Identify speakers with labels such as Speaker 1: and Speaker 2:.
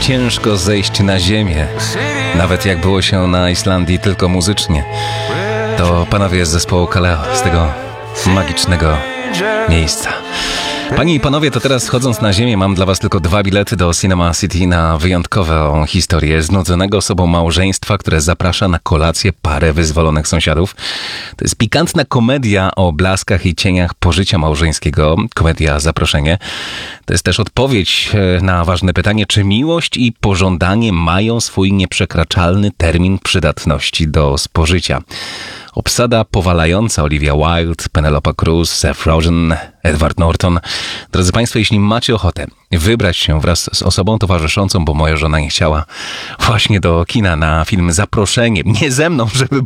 Speaker 1: ciężko zejść na ziemię, nawet jak było się na Islandii tylko muzycznie. To panowie z zespołu Kaleo, z tego magicznego miejsca. Panie i panowie, to teraz schodząc na ziemię mam dla was tylko 2 bilety do Cinema City na wyjątkową historię znudzonego sobą małżeństwa, które zaprasza na kolację parę wyzwolonych sąsiadów. To jest pikantna komedia o blaskach i cieniach pożycia małżeńskiego, komedia Zaproszenie. To jest też odpowiedź na ważne pytanie, czy miłość i pożądanie mają swój nieprzekraczalny termin przydatności do spożycia. Obsada powalająca: Olivia Wilde, Penelope Cruz, Seth Rogen, Edward Norton. Drodzy Państwo, jeśli macie ochotę wybrać się wraz z osobą towarzyszącą, bo moja żona nie chciała, właśnie do kina na film Zaproszenie, nie ze mną, żeby